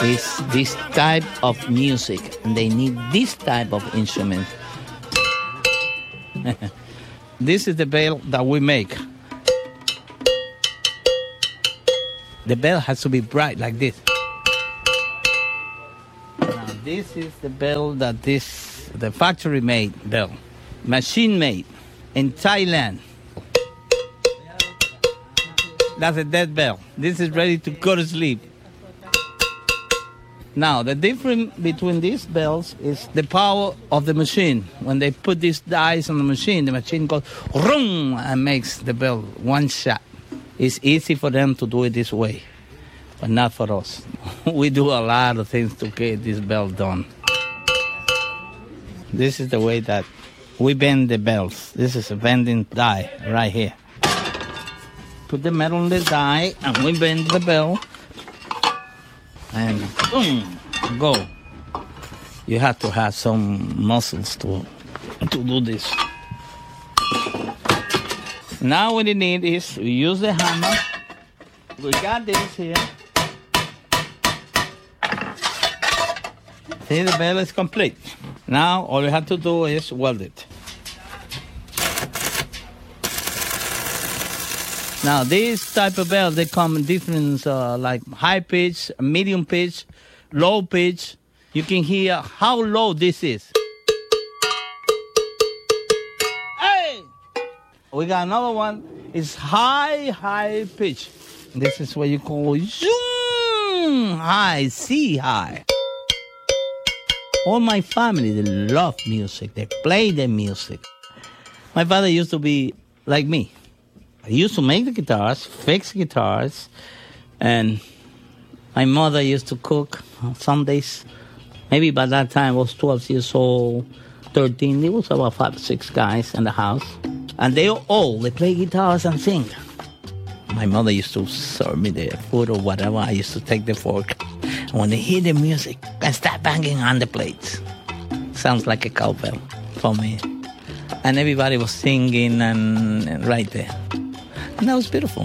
is this type of music, and they need this type of instrument. This is the bell that we make. The bell has to be bright like this. Now, this is the bell that the factory made bell, machine made in Thailand. That's a dead bell. This is ready to go to sleep. Now, the difference between these bells is the power of the machine. When they put these dies on the machine goes ring and makes the bell one shot. It's easy for them to do it this way, but not for us. We do a lot of things to get this bell done. This is the way that we bend the bells. This is a bending die right here. Put the metal on the die and we bend the bell. And boom, go. You have to have some muscles to do this. Now what you need is we use the hammer. We got this here. See, the bell is complete. Now all you have to do is weld it. Now, this type of bell, they come in different, like high pitch, medium pitch, low pitch. You can hear how low this is. Hey! We got another one. It's high pitch. This is what you call zoom high, C high. All my family, they love music. They play the music. My father used to be like me. I used to make the guitars, fix guitars, and my mother used to cook on Sundays. Maybe by that time I was 12 years old, 13. There was about 5 or 6 guys in the house. And they play guitars and sing. My mother used to serve me the food or whatever. I used to take the fork. And when they hear the music, I start banging on the plates. Sounds like a cowbell for me. And everybody was singing and right there. And that was beautiful.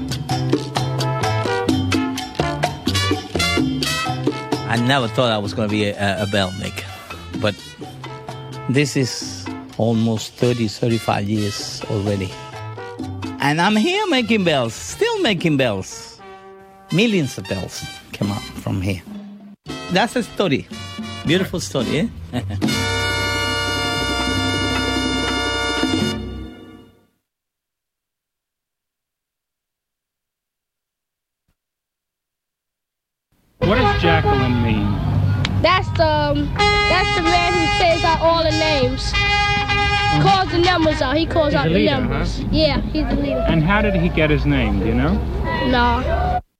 I never thought I was going to be a bell maker. But this is almost 30, 35 years already. And I'm here making bells, still making bells. Millions of bells come out from here. That's a story. Beautiful story, eh? What does Jacqueline mean? That's the man who says out all the names. Calls the numbers out. He calls out the leader, numbers. Huh? Yeah, he's the leader. And how did he get his name, do you know? No.